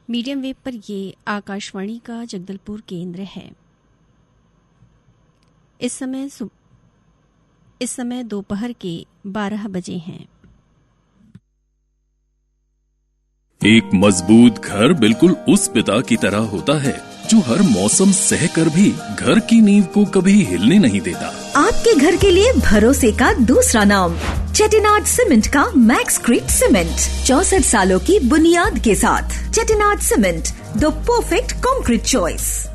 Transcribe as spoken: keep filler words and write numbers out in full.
Medium wave पर ये आकाशवाणी का जगदलपुर केंद्र है। इस समय सु... इस समय दोपहर के बारह बजे हैं। एक मजबूत घर बिल्कुल उस पिता की तरह होता है जो हर मौसम सह कर भी घर की नींव को कभी हिलने नहीं देता। आपके घर के लिए भरोसे का दूसरा नाम चेटिनाड सीमेंट का मैक्सक्रीट सीमेंट, चौसठ सालों की बुनियाद के साथ। Chettinad cement, the perfect concrete choice.